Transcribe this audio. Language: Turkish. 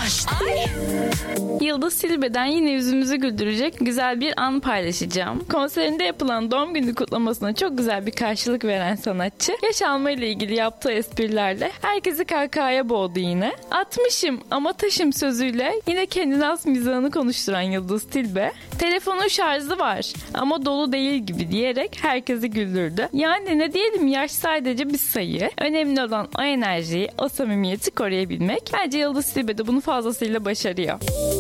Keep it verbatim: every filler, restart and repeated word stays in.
Ay. Yıldız Tilbe'den yine yüzümüzü güldürecek güzel bir an paylaşacağım. Konserinde yapılan doğum günü kutlamasına çok güzel bir karşılık veren sanatçı, yaş alma ile ilgili yaptığı esprilerle herkesi kahkahaya boğdu yine. Atmışım ama taşım sözüyle yine kendine has mizahını konuşturan Yıldız Tilbe, telefonun şarjı var ama dolu değil gibi diyerek herkesi güldürdü. Yani ne diyelim, yaş sadece bir sayı. Önemli olan o enerjiyi, o samimiyeti koruyabilmek. Bence Yıldız Tilbe de bunu fazlasıyla başarıyor.